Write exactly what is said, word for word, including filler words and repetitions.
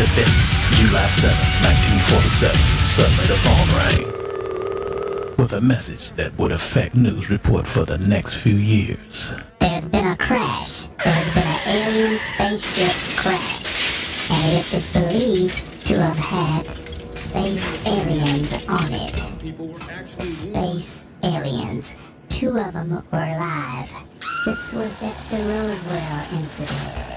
Today, July seventh, nineteen forty-seven, suddenly the phone rang with a message that would affect news report for the next few years. There's been a crash. There's been an alien spaceship crash. And it is believed to have had space aliens on it. Space aliens. Two of them were alive. This was at the Roswell incident.